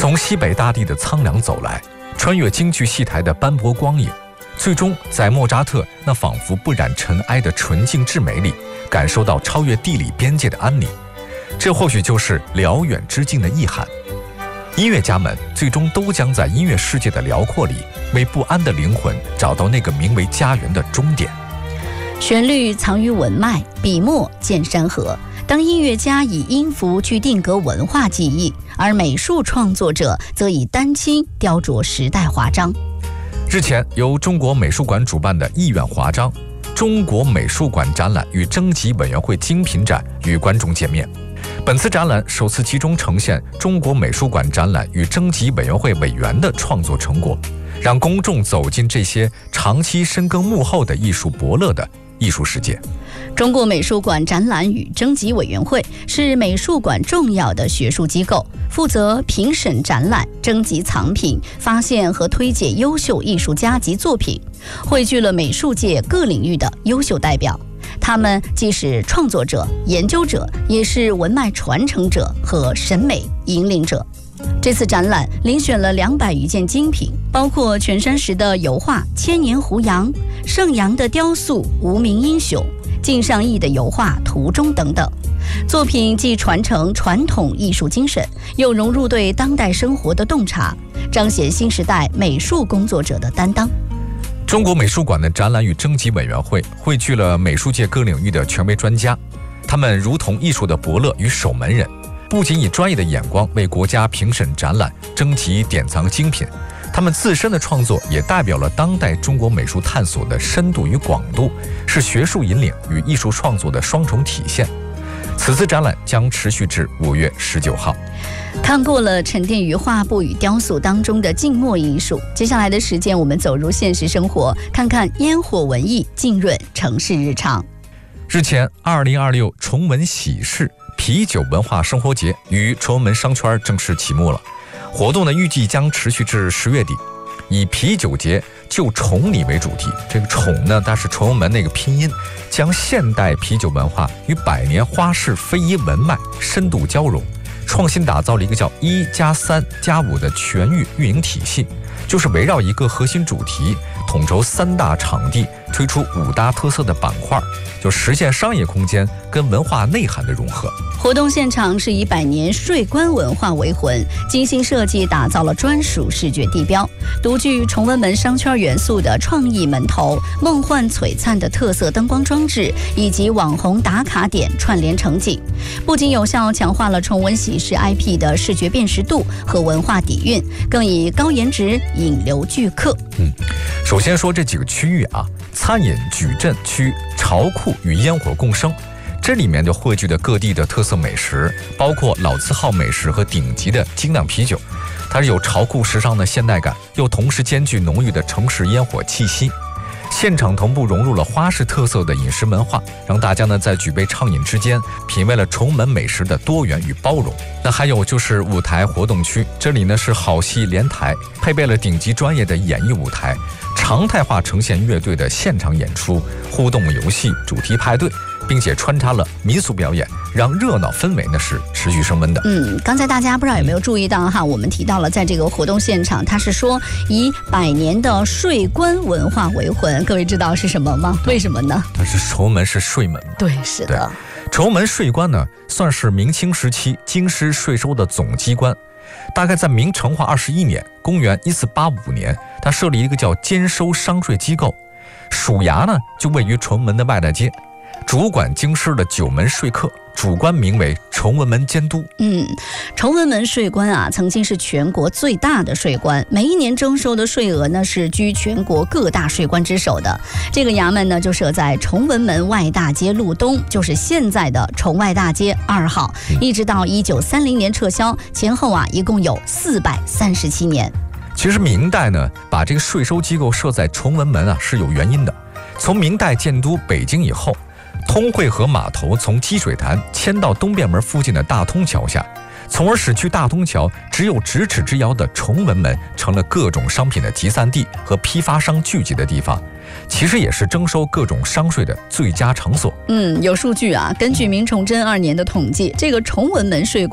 从西北大地的苍凉走来，穿越京剧戏台的斑驳光影，最终在莫扎特那仿佛不染尘埃的纯净至美里，感受到超越地理边界的安宁。这或许就是辽远之境的意涵。音乐家们最终都将在音乐世界的辽阔里，为不安的灵魂找到那个名为家园的终点。 旋律藏于文脉，笔墨见山河。当音乐家以音符去定格文化记忆，而美术创作者则以丹青雕琢时代华章。 日前，由中国美术馆主办的意苑华章中国美术馆展览与征集委员会精品展与观众见面。本次展览首次集中呈现中国美术馆展览与征集委员会委员的创作成果，让公众走进这些长期深耕幕后的艺术伯乐的艺术世界。 中国美术馆展览与征集委员会是美术馆重要的学术机构，负责评审展览、征集藏品、发现和推介优秀艺术家及作品，汇聚了美术界各领域的优秀代表。他们既是创作者、研究者，也是文脉传承者和审美引领者。这次展览遴选了200余件精品，包括全山石的油画《千年胡杨》、盛阳的雕塑《无名英雄》、靳尚义的油画《途中》等等。作品既传承传统艺术精神，又融入对当代生活的洞察，彰显新时代美术工作者的担当。 中国美术馆的展览与征集委员会汇聚了美术界各领域的权威专家，他们如同艺术的伯乐与守门人，不仅以专业的眼光为国家评审展览、征集典藏精品，他们自身的创作也代表了当代中国美术探索的深度与广度，是学术引领与艺术创作的双重体现。此次展览将持续至5月19号。 看过了沉淀于画布与雕塑当中的静默艺术，接下来的时间我们走入现实生活，看看烟火文艺浸润城市日常。 日前，2026崇文喜事啤酒文化生活节于崇文门商圈正式启幕了。活动呢预计将持续至10月底，以啤酒节就崇礼为主题。这个崇呢，它是崇文门那个拼音，将现代啤酒文化与百年花式非遗文脉深度交融，创新打造了一个叫1+3+5的全域运营体系，就是围绕一个核心主题，统筹3大场地，推出5大特色的板块，就实现商业空间跟文化内涵的融合。 活动现场是以百年税关文化为魂，精心设计打造了专属视觉地标，独具崇文门商圈元素的创意门头、梦幻璀璨的特色灯光装置以及网红打卡点串联成景，不仅有效强化了崇文喜事 IP 的视觉辨识度和文化底蕴，更以高颜值引流聚客。 首先说这几个区域啊，餐饮矩阵区潮酷与烟火共生，这里面就汇聚的各地的特色美食，包括老字号美食和顶级的精酿啤酒，它是有潮酷时尚的现代感，又同时兼具浓郁的城市烟火气息。现场同步融入了花式特色的饮食文化，让大家呢在举杯畅饮之间品味了崇文门美食的多元与包容。那还有就是舞台活动区，这里呢是好戏连台，配备了顶级专业的演艺舞台，常态化呈现乐队的现场演出、互动游戏、主题派对，并且穿插了民俗表演，让热闹氛围呢是持续升温的。 刚才大家不知道有没有注意到哈，我们提到了在这个活动现场，它是说以百年的税关文化为魂，各位知道是什么吗？为什么呢？ 它是崇文门是税门， 对，是的。 崇文门税关呢，算是明清时期京师税收的总机关。大概在明成化21年，公元1485年，它设立一个叫监收商税机构，属衙呢就位于崇文门的外大街，主管京师的9门税课，主官名为崇文门监督。 崇文门税关啊，曾经是全国最大的税关，每一年征收的税额呢是居全国各大税关之首的。这个衙门呢就设在崇文门外大街路东，就是现在的崇外大街2号，一直到1930年撤销，前后啊一共有437年。 其实明代呢把这个税收机构设在崇文门啊是有原因的。从明代建都北京以后，通惠河码头从积水潭迁到东便门附近的大通桥下，从而使距大通桥只有咫尺之遥的崇文门成了各种商品的集散地和批发商聚集的地方，其实也是征收各种商税的最佳场所。 有数据啊，根据明崇祯2年的统计，这个崇文门税